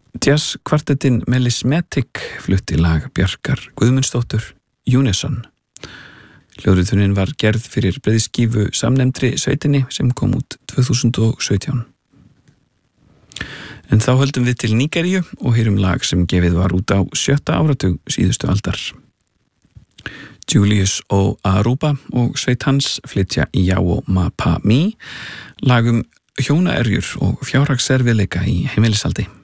Jazzkvartettin Melismatic flutti lag Bjarkar Guðmundsdóttur Unison. Hljóðritunin var gerð fyrir breiðskífu samnefndri sveitinni sem kom út 2017. En þá höldum við til Nígeríu og heyrum lag sem gefið var út á 7. áratug síðustu aldar. Julius Aruba og sveit hans flytja Yawo Mapa Mi, lagum hjónaerjur og fjárhagserfiðleika í heimilisaldi.